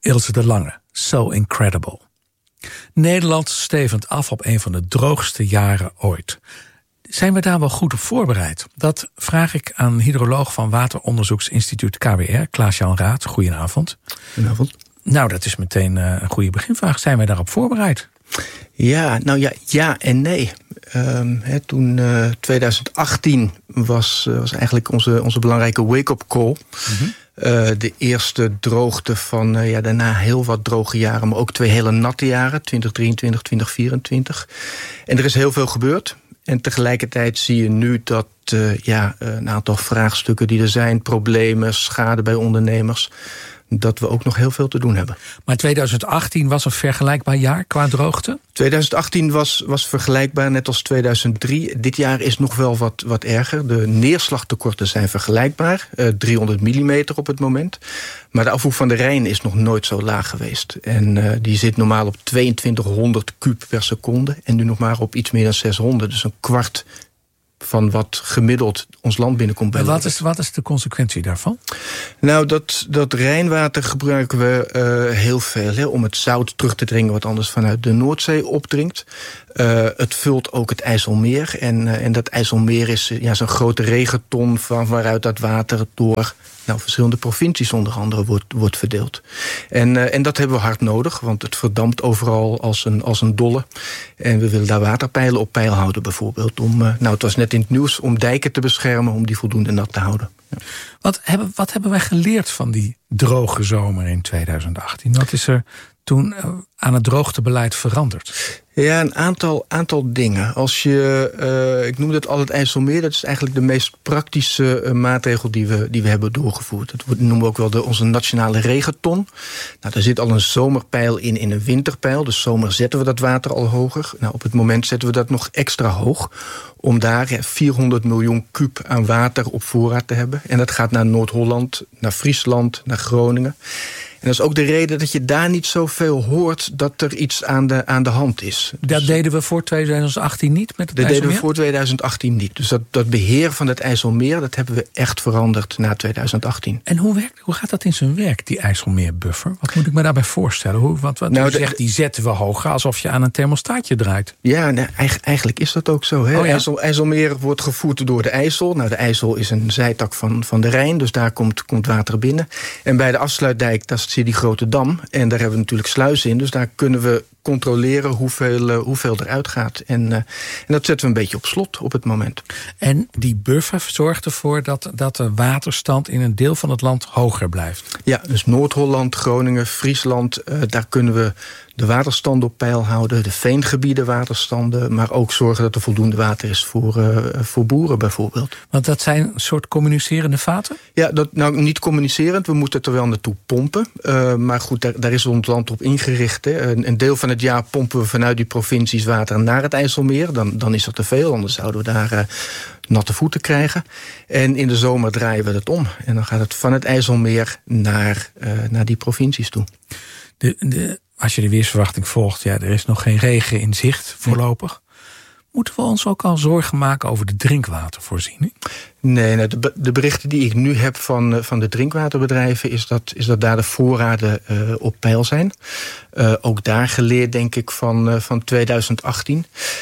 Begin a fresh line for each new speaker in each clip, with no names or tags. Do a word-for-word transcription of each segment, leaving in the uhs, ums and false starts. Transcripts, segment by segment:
Ilse de Lange, So Incredible. Nederland stevend af op een van de droogste jaren ooit. Zijn we daar wel goed op voorbereid? Dat vraag ik aan hydroloog van Wateronderzoeksinstituut K W R, Klaas-Jan Raad. Goedenavond.
Goedenavond.
Nou, dat is meteen een goede beginvraag. Zijn wij daarop voorbereid?
Ja, nou ja, ja en nee. Um, he, toen uh, twintig achttien was, uh, was eigenlijk onze, onze belangrijke wake-up call. Mm-hmm. Uh, de eerste droogte van uh, ja, daarna heel wat droge jaren, maar ook twee hele natte jaren, twintig drieëntwintig, twintig vierentwintig. En er is heel veel gebeurd. En tegelijkertijd zie je nu dat uh, ja, een aantal vraagstukken die er zijn, problemen, schade bij ondernemers, dat we ook nog heel veel te doen hebben.
Maar twintig achttien was een vergelijkbaar jaar qua droogte?
twintig achttien was, was vergelijkbaar, net als tweeduizend drie. Dit jaar is nog wel wat, wat erger. De neerslagtekorten zijn vergelijkbaar. Uh, driehonderd millimeter op het moment. Maar de afvoer van de Rijn is nog nooit zo laag geweest. En uh, die zit normaal op tweeëntwintighonderd kuub per seconde. En nu nog maar op iets meer dan zeshonderd. Dus een kwart van wat gemiddeld ons land binnenkomt. Bij
wat is, wat is de consequentie daarvan?
Nou, dat, dat Rijnwater gebruiken we uh, heel veel, hè, om het zout terug te dringen wat anders vanuit de Noordzee opdringt. Uh, het vult ook het IJsselmeer. En, uh, en dat IJsselmeer is ja, zo'n grote regenton van waaruit dat water door nou, verschillende provincies onder andere wordt, wordt verdeeld. En, uh, en dat hebben we hard nodig, want het verdampt overal als een, als een dolle. En we willen daar waterpeilen op peil houden bijvoorbeeld. Om, uh, nou, het was net in het nieuws om dijken te beschermen, om die voldoende nat te houden. Ja.
Wat, hebben, wat hebben wij geleerd van die droge zomer in twintig achttien? Wat is er toen uh, aan het droogtebeleid veranderd?
Ja, een aantal, aantal dingen. Als je, uh, ik noemde het al het IJsselmeer, dat is eigenlijk de meest praktische uh, maatregel die we, die we hebben doorgevoerd. Dat noemen we ook wel de, onze nationale regenton. Nou, daar zit al een zomerpeil in, in een winterpeil. Dus zomer zetten we dat water al hoger. Nou, op het moment zetten we dat nog extra hoog, om daar ja, vierhonderd miljoen kuub aan water op voorraad te hebben. En dat gaat naar Noord-Holland, naar Friesland, naar Groningen. En dat is ook de reden dat je daar niet zoveel hoort dat er iets aan de, aan de hand is.
Dat dus deden we voor twintig achttien niet met het
dat
IJsselmeer?
Dat deden we voor twintig achttien niet. Dus dat, dat beheer van het IJsselmeer, dat hebben we echt veranderd na twintig achttien.
En hoe, werkt, hoe gaat dat in zijn werk, die IJsselmeerbuffer? Wat moet ik me daarbij voorstellen? Hoe, wat wat nou, u zegt, die zetten we hoger, alsof je aan een thermostaatje draait.
Ja, nou, eigenlijk is dat ook zo. Hè?
Oh ja?
IJssel, IJsselmeer wordt gevoerd door de IJssel. Nou, de IJssel is een zijtak van, van de Rijn, dus daar komt, komt water binnen. En bij de afsluitdijk, daar zit die grote dam. En daar hebben we natuurlijk sluizen in. Dus daar kunnen we controleren hoeveel, uh, hoeveel eruit gaat. En, uh, en dat zetten we een beetje op slot op het moment.
En die buffer zorgt ervoor dat, dat de waterstand in een deel van het land hoger blijft?
Ja, dus Noord-Holland, Groningen, Friesland, uh, daar kunnen we de waterstanden op peil houden, de veengebieden waterstanden, maar ook zorgen dat er voldoende water is voor, uh, voor boeren bijvoorbeeld.
Want dat zijn een soort communicerende vaten?
Ja, dat, nou niet communicerend, we moeten het er wel naartoe pompen. Uh, maar goed, daar, daar is ons land op ingericht. Hè. Een, een deel van het jaar pompen we vanuit die provincies water naar het IJsselmeer. Dan, dan is dat te veel, anders zouden we daar uh, natte voeten krijgen. En in de zomer draaien we dat om. En dan gaat het van het IJsselmeer naar, uh, naar die provincies toe.
De, de, als je de weersverwachting volgt, ja, er is nog geen regen in zicht voorlopig. Moeten we ons ook al zorgen maken over de drinkwatervoorziening?
Nee, nou, de, de berichten die ik nu heb van, van de drinkwaterbedrijven is dat, is dat daar de voorraden uh, op peil zijn. Uh, ook daar geleerd, denk ik, van, uh, van twintig achttien.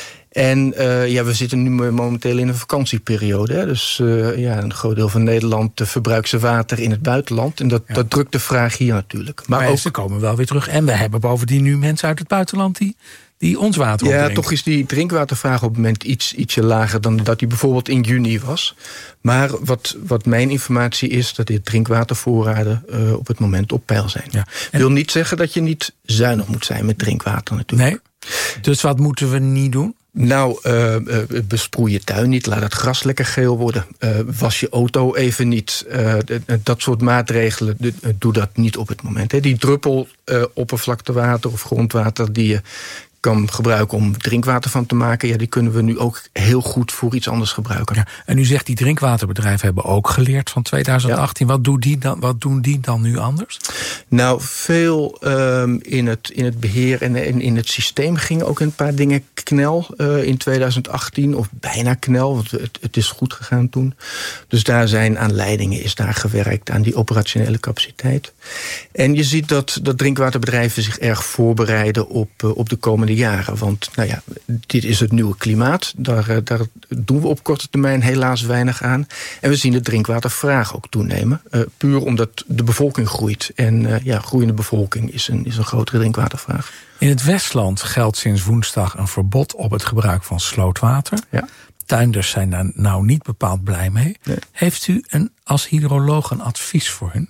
En uh, ja, we zitten nu momenteel in een vakantieperiode. Hè? Dus uh, ja, een groot deel van Nederland verbruikt zijn water in het buitenland. En dat, ja. dat drukt de vraag hier natuurlijk. Maar,
maar
ook,
ze komen wel weer terug. En we hebben bovendien nu mensen uit het buitenland die, die ons water opdrinken.
Ja, toch is die drinkwatervraag op het moment iets, ietsje lager dan dat die bijvoorbeeld in juni was. Maar wat, wat mijn informatie is, dat die drinkwatervoorraden uh, op het moment op peil zijn. Ja. En wil niet zeggen dat je niet zuinig moet zijn met drinkwater natuurlijk.
Nee. Dus wat moeten we niet doen?
Nou, uh, uh, besproei je tuin niet, laat het gras lekker geel worden. Uh, was je auto even niet. Uh, dat soort maatregelen, uh, doe dat niet op het moment. Hè. Die druppel uh, oppervlaktewater of grondwater die je kan gebruiken om drinkwater van te maken, ja, die kunnen we nu ook heel goed voor iets anders gebruiken.
Ja, en u zegt die drinkwaterbedrijven hebben ook geleerd van twintig achttien. Ja. Wat, doen die dan, wat doen die dan nu anders?
Nou, veel um, in, het, in het beheer en in, in het systeem gingen ook een paar dingen knel uh, in twintig achttien. Of bijna knel, want het, het is goed gegaan toen. Dus daar zijn aan leidingen, is daar gewerkt, aan die operationele capaciteit. En je ziet dat, dat drinkwaterbedrijven zich erg voorbereiden op, uh, op de komende jaren. Want nou ja, dit is het nieuwe klimaat. Daar, uh, daar doen we op korte termijn helaas weinig aan. En we zien de drinkwatervraag ook toenemen. Uh, puur omdat de bevolking groeit. En uh, ja, groeiende bevolking is een, is een grotere drinkwatervraag.
In het Westland geldt sinds woensdag een verbod op het gebruik van slootwater. Ja. Tuinders zijn daar nou niet bepaald blij mee. Nee. Heeft u een, als hydroloog een advies voor hun?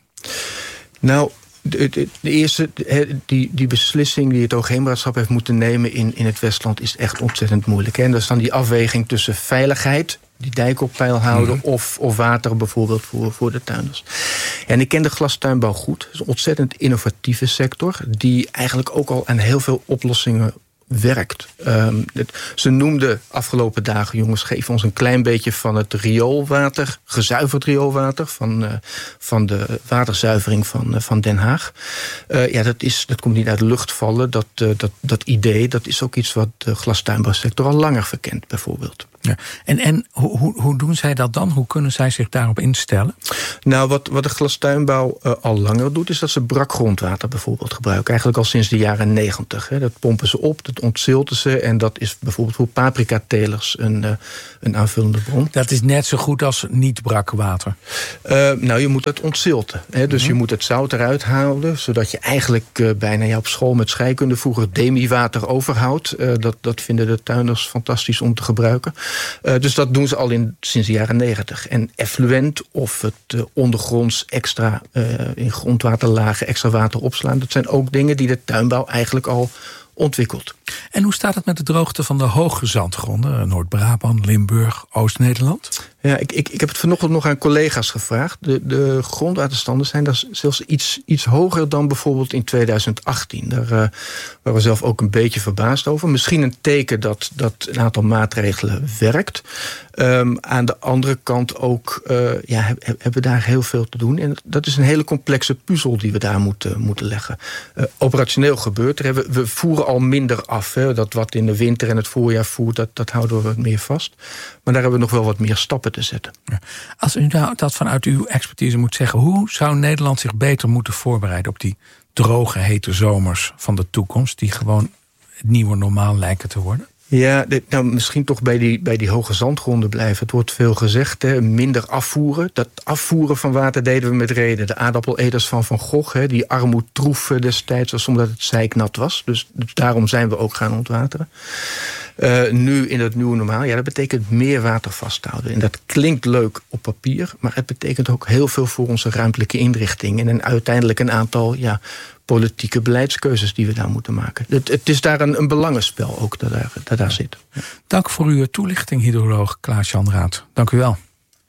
Nou, de, de, de eerste, die, die beslissing die het Hoogheemraadschap heeft moeten nemen in, in het Westland is echt ontzettend moeilijk. Hè? En dat is dan die afweging tussen veiligheid, die dijk op peil houden, mm-hmm. of, of water bijvoorbeeld voor, voor de tuinders. En ik ken de glastuinbouw goed. Het is een ontzettend innovatieve sector die eigenlijk ook al aan heel veel oplossingen werkt. Um, het, ze noemden afgelopen dagen, jongens, geef ons een klein beetje van het rioolwater, gezuiverd rioolwater, van, uh, van de waterzuivering van, uh, van Den Haag. Uh, ja, dat, is, dat komt niet uit de lucht vallen. Dat, uh, dat, dat idee, dat is ook iets wat de glastuinbouwsector al langer verkent, bijvoorbeeld.
Ja. En, en hoe, hoe, hoe doen zij dat dan? Hoe kunnen zij zich daarop instellen?
Nou, wat, wat de glastuinbouw uh, al langer doet, is dat ze brak grondwater bijvoorbeeld gebruiken. Eigenlijk al sinds de jaren negentig. Hè. Dat pompen ze op, dat ontzilten ze. En dat is bijvoorbeeld voor paprikatelers een, uh, een aanvullende bron.
Dat is net zo goed als niet brak water?
Uh, nou, je moet het ontzilten. Hè. Dus mm-hmm. je moet het zout eruit halen, zodat je eigenlijk uh, bijna ja, op school met scheikunde vroeger demi-water overhoudt. Uh, dat, dat vinden de tuinders fantastisch om te gebruiken. Uh, dus dat doen ze al in, sinds de jaren negentig. En effluent of het uh, ondergronds extra uh, in grondwaterlagen extra water opslaan, dat zijn ook dingen die de tuinbouw eigenlijk al ontwikkelt.
En hoe staat het met de droogte van de hoge zandgronden? Noord-Brabant, Limburg, Oost-Nederland?
Ja, ik, ik, ik heb het vanochtend nog aan collega's gevraagd. De, de grondwaterstanden zijn daar zelfs iets, iets hoger dan bijvoorbeeld in twintig achttien. Daar uh, waren we zelf ook een beetje verbaasd over. Misschien een teken dat, dat een aantal maatregelen werkt. Um, aan de andere kant ook uh, ja, heb, hebben we daar heel veel te doen. En dat is een hele complexe puzzel die we daar moeten, moeten leggen. Uh, operationeel gebeurt er. We, we voeren al minder af. Hè. Dat wat in de winter en het voorjaar voert, dat, dat houden we wat meer vast. Maar daar hebben we nog wel wat meer stappen te zetten.
Ja. Als u nou dat vanuit uw expertise moet zeggen, hoe zou Nederland zich beter moeten voorbereiden op die droge, hete zomers van de toekomst, die gewoon het nieuwe normaal lijken te worden?
Ja, dit, nou, misschien toch bij die, bij die hoge zandgronden blijven. Het wordt veel gezegd, hè, minder afvoeren. Dat afvoeren van water deden we met reden. De aardappeleters van Van Gogh, hè, die armoedtroef destijds was omdat het zeiknat was. Dus, dus daarom zijn we ook gaan ontwateren. Uh, nu in het nieuwe normaal, ja, dat betekent meer water vasthouden. En dat klinkt leuk op papier, maar het betekent ook heel veel voor onze ruimtelijke inrichting. En een, uiteindelijk een aantal ja, politieke beleidskeuzes die we daar moeten maken. Het, het is daar een, een belangenspel ook dat daar, dat daar zit. Ja.
Dank voor uw toelichting, hydroloog Klaas-Jan Raad. Dank u wel.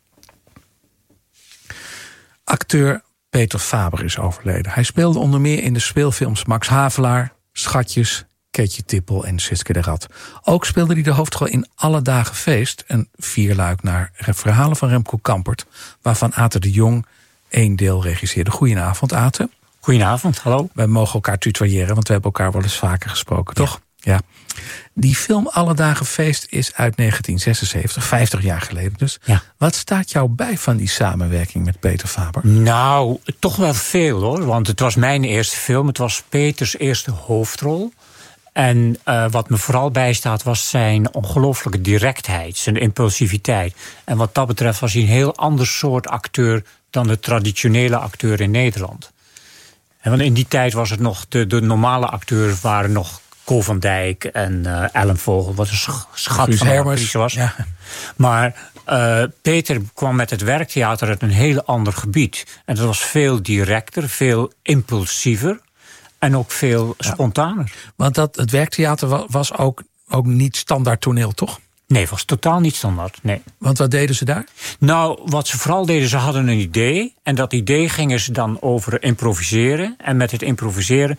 Acteur Peter Faber is overleden. Hij speelde onder meer in de speelfilms Max Havelaar, Schatjes, Keetje Tippel en Siske de Rat. Ook speelde hij de hoofdrol in Alle Dagen Feest, een vierluik naar verhalen van Remco Kampert, waarvan Ate de Jong één deel regisseerde. Goedenavond, Ate.
Goedenavond, hallo.
Wij mogen elkaar tutoyeren, want we hebben elkaar wel eens vaker gesproken, ja. Toch? Ja. Die film Alle Dagen Feest is uit negentien zesenzeventig, vijftig jaar geleden dus. Ja. Wat staat jou bij van die samenwerking met Peter Faber?
Nou, toch wel veel hoor, want het was mijn eerste film. Het was Peters eerste hoofdrol. En uh, wat me vooral bijstaat was zijn ongelooflijke directheid, zijn impulsiviteit. En wat dat betreft was hij een heel ander soort acteur dan de traditionele acteur in Nederland. En want in die tijd was het nog, de, de normale acteurs waren nog Ko van Dijk en uh, Ellen Vogel, wat een schat van een actrice was. Ja. Maar uh, Peter kwam met het werktheater uit een heel ander gebied. En dat was veel directer, veel impulsiever. En ook veel spontaner.
Ja, want dat, het werktheater was ook, ook niet standaard toneel, toch?
Nee, het was totaal niet standaard, nee.
Want wat deden ze daar?
Nou, wat ze vooral deden, ze hadden een idee. En dat idee gingen ze dan over improviseren. En met het improviseren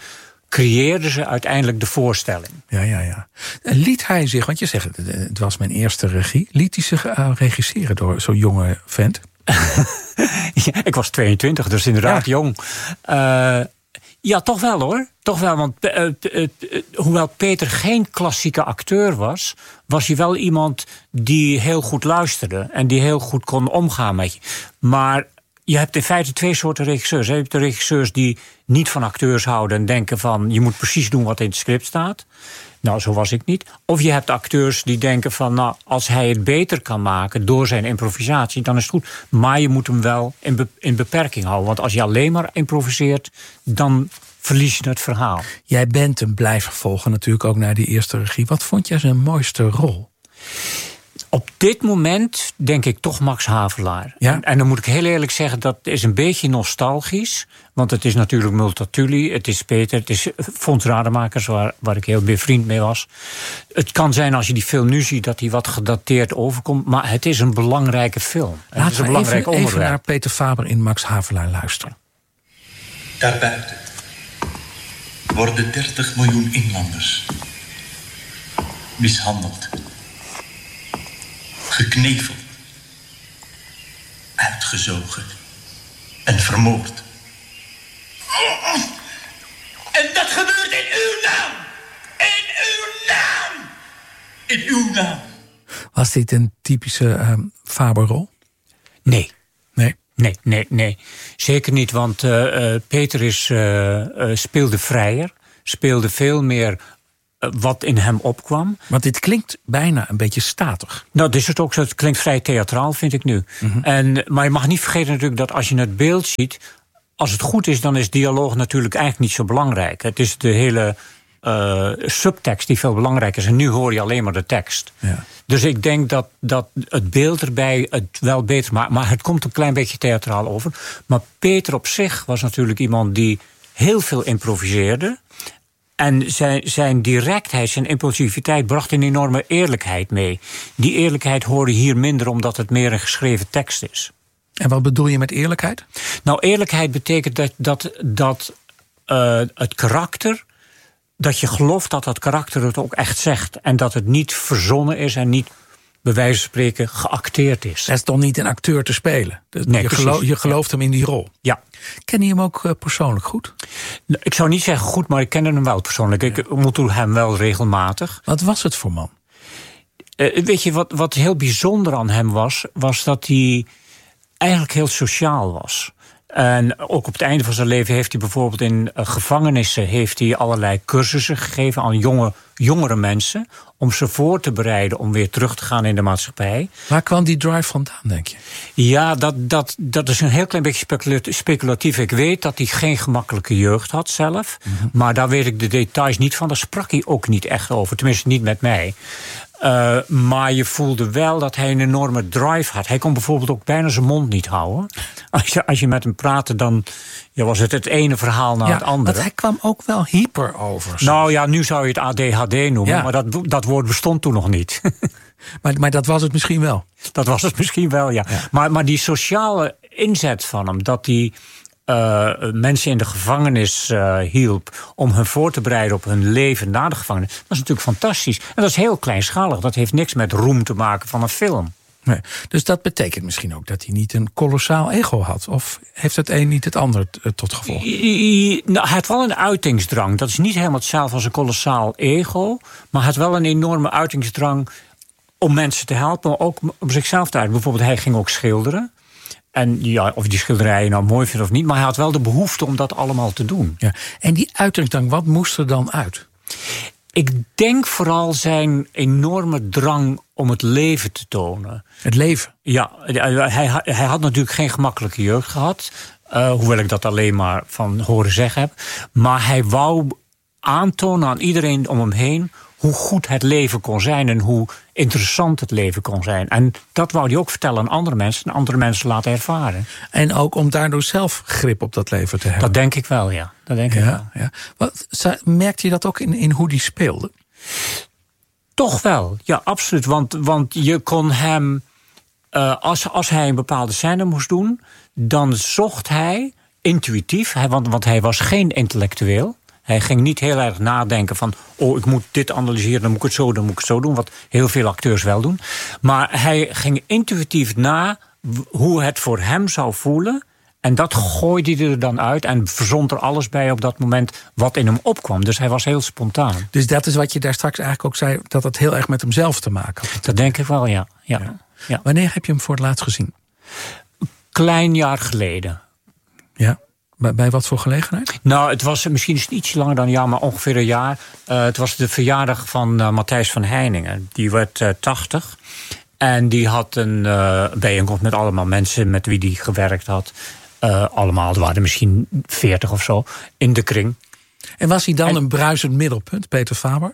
creëerden ze uiteindelijk de voorstelling.
Ja, ja, ja. Liet hij zich, want je zegt, het was mijn eerste regie, liet hij zich uh, regisseren door zo'n jonge vent?
Ja, ik was tweeëntwintig, dus inderdaad ja. jong. Uh, ja, toch wel hoor. Toch wel, want uh, uh, uh, uh, hoewel Peter geen klassieke acteur was, was hij wel iemand die heel goed luisterde en die heel goed kon omgaan met je. Maar je hebt in feite twee soorten regisseurs. Je hebt de regisseurs die niet van acteurs houden en denken van je moet precies doen wat in het script staat. Nou, zo was ik niet. Of je hebt acteurs die denken van nou, als hij het beter kan maken door zijn improvisatie, dan is het goed. Maar je moet hem wel in, be- in beperking houden. Want als je alleen maar improviseert, dan verlies je het verhaal.
Jij bent hem blijven volgen natuurlijk ook naar die eerste regie. Wat vond jij zijn mooiste rol?
Op dit moment denk ik toch Max Havelaar.
Ja?
En, en dan moet ik heel eerlijk zeggen, dat is een beetje nostalgisch. Want het is natuurlijk Multatuli, het is Peter, het is Fons Rademakers, waar, waar ik heel bevriend mee was. Het kan zijn als je die film nu ziet dat hij wat gedateerd overkomt. Maar het is een belangrijke film.
Laten
het is een
we
belangrijk
even,
onderwerp.
even naar Peter Faber in Max Havelaar luisteren.
Daarbuiten worden dertig miljoen inlanders mishandeld, gekneveld, uitgezogen en vermoord. En dat gebeurt in uw naam! In uw naam! In uw naam!
Was dit een typische uh, Faber-rol?
Nee.
Nee?
Nee, nee, nee. Zeker niet, want uh, uh, Peter is, uh, uh, speelde vrijer. Speelde veel meer uh, wat in hem opkwam.
Want dit klinkt bijna een beetje statig.
Nou, dat is het ook zo. Het klinkt vrij theatraal, vind ik nu. Mm-hmm. En, maar je mag niet vergeten natuurlijk dat als je het beeld ziet, als het goed is, dan is dialoog natuurlijk eigenlijk niet zo belangrijk. Het is de hele uh, subtekst die veel belangrijker is. En nu hoor je alleen maar de tekst.
Ja.
Dus ik denk dat, dat het beeld erbij het wel beter maakt. Maar het komt een klein beetje theatraal over. Maar Peter op zich was natuurlijk iemand die heel veel improviseerde. En zijn, zijn directheid, zijn impulsiviteit bracht een enorme eerlijkheid mee. Die eerlijkheid hoorde hier minder omdat het meer een geschreven tekst is.
En wat bedoel je met eerlijkheid?
Nou, eerlijkheid betekent dat, dat, dat uh, het karakter, dat je gelooft dat dat karakter het ook echt zegt. En dat het niet verzonnen is en niet, bij wijze van spreken, geacteerd is.
Dat is toch niet een acteur te spelen?
Nee,
je, geloof, je gelooft ja. hem in die rol.
Ja.
Ken je hem ook uh, persoonlijk goed?
Ik zou niet zeggen goed, maar ik kende hem wel persoonlijk. Ja. Ik ontmoette hem wel regelmatig.
Wat was het voor man?
Uh, weet je, wat, wat heel bijzonder aan hem was, was dat hij eigenlijk heel sociaal was. En ook op het einde van zijn leven heeft hij bijvoorbeeld in uh, gevangenissen heeft hij allerlei cursussen gegeven aan jonge, jongere mensen, om ze voor te bereiden om weer terug te gaan in de maatschappij.
Waar kwam die drive vandaan, denk je?
Ja, dat, dat, dat is een heel klein beetje speculatief. Ik weet dat hij geen gemakkelijke jeugd had zelf. Mm-hmm. Maar daar weet ik de details niet van. Daar sprak hij ook niet echt over. Tenminste, niet met mij. Uh, maar je voelde wel dat hij een enorme drive had. Hij kon bijvoorbeeld ook bijna zijn mond niet houden. Als je, als je met hem praatte, dan ja, was het het ene verhaal na
ja,
het andere.
Want hij kwam ook wel hyper over. Soms.
Nou ja, nu zou je het A D H D noemen. Ja. Maar dat, dat woord bestond toen nog niet.
maar, maar dat was het misschien wel.
Dat was het misschien wel, ja. ja. Maar, maar die sociale inzet van hem, dat hij Uh, mensen in de gevangenis uh, hielp om hen voor te bereiden op hun leven na de gevangenis. Dat is natuurlijk fantastisch. En dat is heel kleinschalig. Dat heeft niks met roem te maken van een film.
Nee, dus dat betekent misschien ook dat hij niet een kolossaal ego had? Of heeft het een niet het ander t- tot gevolg?
I, I, nou, hij had wel een uitingsdrang. Dat is niet helemaal hetzelfde als een kolossaal ego. Maar hij had wel een enorme uitingsdrang om mensen te helpen. Maar ook om zichzelf te uiten. Bijvoorbeeld, hij ging ook schilderen. En ja, of die schilderijen nou mooi vindt of niet, maar hij had wel de behoefte om dat allemaal te doen.
Ja. En die uitingsdrang, wat moest er dan uit?
Ik denk vooral zijn enorme drang om het leven te tonen.
Het leven?
Ja, hij, hij had natuurlijk geen gemakkelijke jeugd gehad. Uh, hoewel ik dat alleen maar van horen zeggen heb. Maar hij wou aantonen aan iedereen om hem heen hoe goed het leven kon zijn en hoe interessant het leven kon zijn. En dat wou hij ook vertellen aan andere mensen en andere mensen laten ervaren.
En ook om daardoor zelf grip op dat leven te hebben.
Dat denk ik wel, ja. Dat denk
ja,
ik wel.
Ja. Wat, merkte je dat ook in, in hoe die speelde?
Toch wel, ja, absoluut. Want, want je kon hem, uh, als, als hij een bepaalde scène moest doen, dan zocht hij intuïtief, hij, want, want hij was geen intellectueel. Hij ging niet heel erg nadenken van... oh, ik moet dit analyseren, dan moet ik het zo doen, dan moet ik het zo doen. Wat heel veel acteurs wel doen. Maar hij ging intuïtief na hoe het voor hem zou voelen. En dat gooide hij er dan uit en verzond er alles bij op dat moment wat in hem opkwam. Dus hij was heel spontaan.
Dus dat is wat je daar straks eigenlijk ook zei, dat het heel erg met hemzelf te maken had.
Dat denk ik wel, ja. ja.
Ja.
ja.
Wanneer heb je hem voor het laatst gezien?
Klein jaar geleden.
Ja. Bij, bij wat voor gelegenheid?
Nou, het was misschien is het ietsje langer dan een jaar, maar ongeveer een jaar. Uh, het was de verjaardag van uh, Matthijs van Heiningen. Die werd uh, tachtig. En die had een uh, bijeenkomst met allemaal mensen met wie hij gewerkt had. Uh, allemaal, er waren misschien veertig of zo, in de kring.
En was hij dan
en,
een bruisend middelpunt, Peter Faber?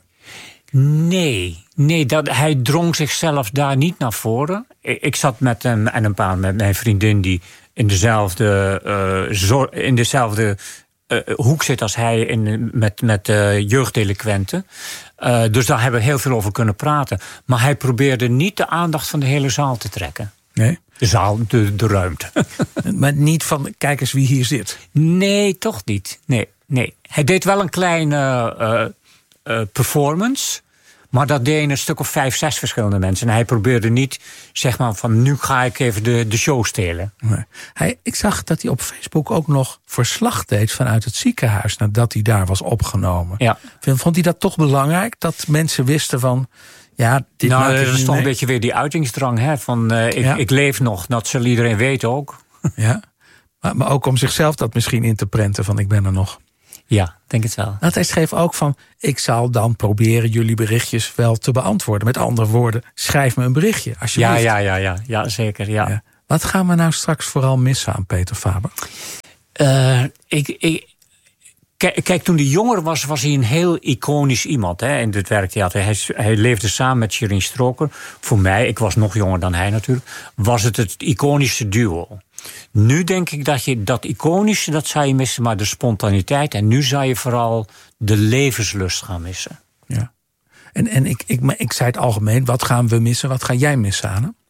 Nee, nee dat, hij drong zichzelf daar niet naar voren. Ik, ik zat met hem en een paar met mijn vriendin die in dezelfde, uh, zor, in dezelfde uh, hoek zit als hij in, met, met uh, jeugddelinquenten. Uh, dus daar hebben we heel veel over kunnen praten. Maar hij probeerde niet de aandacht van de hele zaal te trekken.
Nee.
De zaal, de, de ruimte.
Maar niet van, kijk eens wie hier zit.
Nee, toch niet. Nee, nee. Hij deed wel een kleine uh, uh, performance. Maar dat deden een stuk of vijf, zes verschillende mensen. En hij probeerde niet, zeg maar, van nu ga ik even de, de show stelen.
Nee. Hij, ik zag dat hij op Facebook ook nog verslag deed vanuit het ziekenhuis nadat hij daar was opgenomen.
Ja.
Vond hij dat toch belangrijk? Dat mensen wisten van, ja, dit
nou,
maak ik
dat is
nu
toch
mee.
een beetje weer die uitingsdrang. Hè, van uh, ik,
Ja.
ik leef nog, dat zal iedereen weten ook.
Ja. Maar, maar ook om zichzelf dat misschien in te prenten van ik ben er nog.
Ja, denk het wel.
Nou, hij schreef ook van, ik zal dan proberen jullie berichtjes wel te beantwoorden. Met andere woorden, schrijf me een berichtje, alsjeblieft.
Ja, ja, ja, ja, ja zeker. Ja.
Ja. Wat gaan we nou straks vooral missen aan Peter Faber?
Uh, ik, ik, kijk, kijk, toen hij jonger was, was hij een heel iconisch iemand hè, in het werktheater. Hij, hij leefde samen met Sherine Stroker. Voor mij, ik was nog jonger dan hij natuurlijk, was het het iconische duo. Nu denk ik dat je dat iconische, dat zou je missen, maar de spontaniteit. En nu zou je vooral de levenslust gaan missen.
Ja. En, en ik, ik, ik zei het algemeen, wat gaan we missen? Wat ga jij missen aan hem?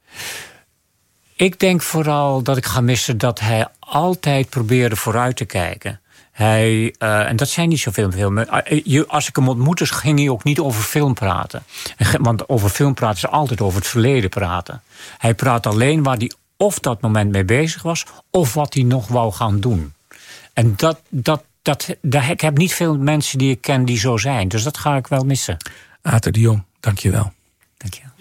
Ik denk vooral dat ik ga missen dat hij altijd probeerde vooruit te kijken. Hij, uh, en dat zijn niet zoveel filmen. Als ik hem ontmoette, ging hij ook niet over film praten. Want over film praten is altijd over het verleden praten. Hij praat alleen waar hij of dat moment mee bezig was, of wat hij nog wou gaan doen. En dat, dat, dat, dat, ik heb niet veel mensen die ik ken die zo zijn. Dus dat ga ik wel missen.
Ater de Jong, dank je wel.
Dank je.